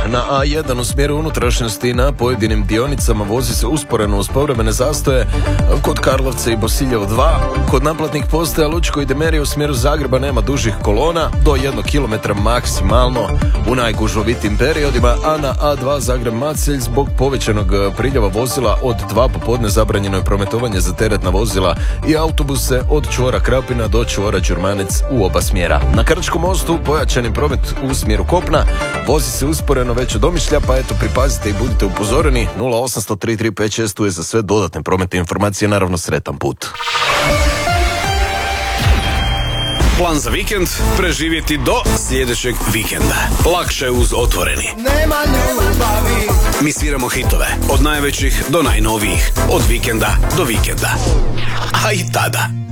Na A1 u smjeru unutrašnjosti na pojedinim dionicama vozi se usporeno uz povremene zastoje kod Karlovca i Bosiljevo 2. Kod naplatnih postaja Lučko i Demerije u smjeru Zagreba nema dužih kolona, do 1 km maksimalno u najgužvovitijim periodima, a na A2 Zagreb-Macelj zbog povećanog priljeva vozila od 2 popodne zabranjeno je prometovanje za teretna vozila i autobuse od čvora Krapina do čvora Đurmanec u oba smjera. Na Krčkom mostu pojačani promet u smjeru kopna, vozi se usporeno već od Omišlja, pa eto pripazite i budite upozoreni. 0800 3356 tu je za sve dodatne prometne informacije, naravno sretan put. Plan za vikend preživjeti do sljedećeg vikenda. Lakše uz Otvoreni. Nema ljubavi. Mi sviramo hitove od najvećih do najnovijih, od vikenda do vikenda. A i tada